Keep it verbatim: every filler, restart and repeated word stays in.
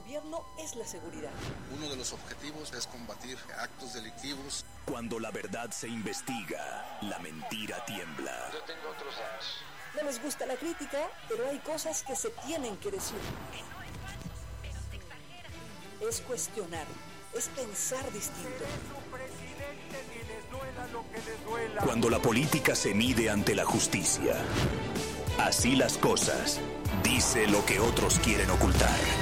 gobierno es la seguridad. Uno de los objetivos es combatir actos delictivos. Cuando la verdad se investiga, la mentira tiembla. Yo tengo otros años. No les gusta la crítica, pero hay cosas que se tienen que decir. Es cuestionar, es pensar distinto. Cuando la política se mide ante la justicia. Así las cosas. Dice lo que otros quieren ocultar.